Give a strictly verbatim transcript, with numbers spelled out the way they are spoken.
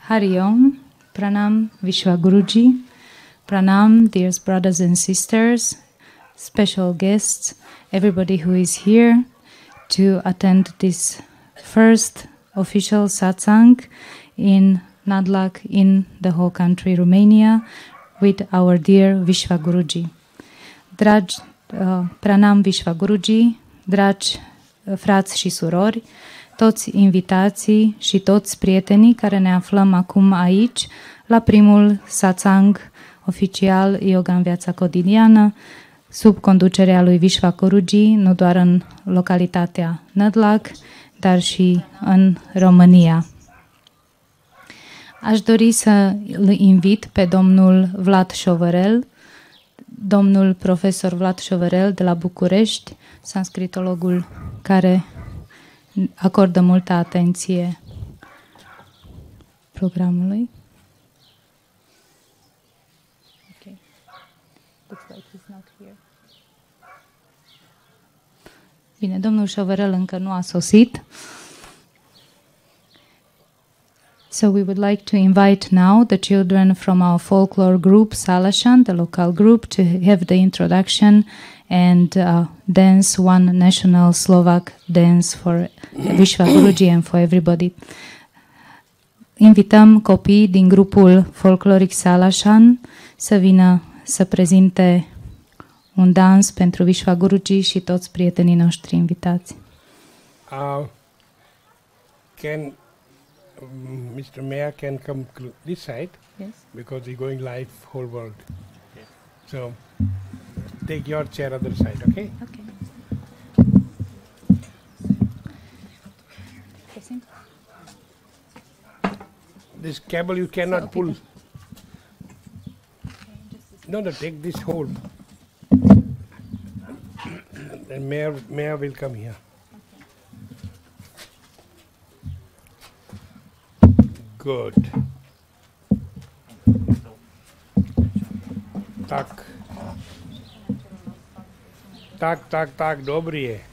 Hari Om, Pranam Vishwaguruji, Pranam dear brothers and sisters, special guests, everybody who is here to attend this first official satsang in Nadlac in the whole country, Romania, with our dear Vishwaguruji. Dragi uh, Pranam Vishwaguruji, dragi uh, frați și surori, toți invitații și toți prietenii care ne aflăm acum aici la primul satsang oficial Yoga în viața cotidiană, sub conducerea lui Vishwaguruji, nu doar în localitatea Nadlac, dar și în România. Aș dori să îl invit pe domnul Vlad Șovărel, domnul profesor Vlad Șovărel de la București, sanscritologul care acordă multă atenție programului. Okay. Looks like he's not here. Bine, domnul Șovărel încă nu a sosit. So we would like to invite now the children from our folklore group, Salashan, the local group, to have the introduction and uh, dance one national Slovak dance for Vishwaguruji and for everybody. Invităm copii din grupul folcloric Salashan să vină să prezinte un dans pentru Vishwaguruji și toți prietenii noștri invitați. Uh, can Mister Mayor can come this side? Yes. Because he's going live whole world. Yes. So take your chair other side, okay? Okay. This cable you cannot So, okay, pull. No, no, take this hold. And Mayor, Mayor will come here. Good. Tak. Tak, tak, tak, dobrý je.